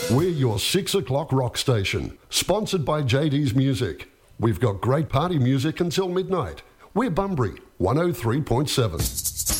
We're your 6 o'clock rock station, sponsored by JD's Music. We've got great party music until midnight. We're Bunbury, 103.7.